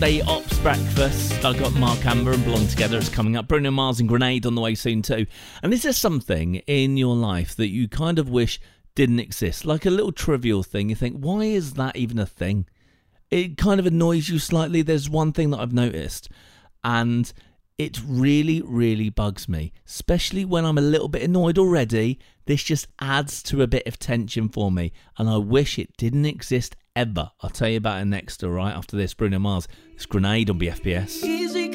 Day Ops Breakfast. I got Mark Amber and Belong Together. It's coming up. Bruno Mars and Grenade on the way soon too. And is there something in your life that you kind of wish didn't exist? Like a little trivial thing. You think, why is that even a thing? It kind of annoys you slightly. There's one thing that I've noticed, and it really, really bugs me, especially when I'm a little bit annoyed already. This just adds to a bit of tension for me, and I wish it didn't exist ever. I'll tell you about it next, all right? After this, Bruno Mars. It's Grenade on BFBS.